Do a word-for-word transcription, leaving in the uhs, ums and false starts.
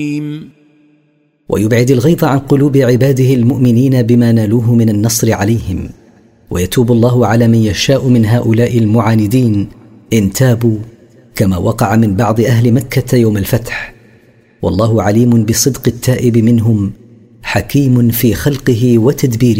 ويبعد الغيظ عن قلوب عباده المؤمنين بما نالوه من النصر عليهم، ويتوب الله على من يشاء من هؤلاء المعاندين إن تابوا، كما وقع من بعض أهل مكة يوم الفتح. والله عليم بصدق التائب منهم، حكيم في خلقه وتدبيره.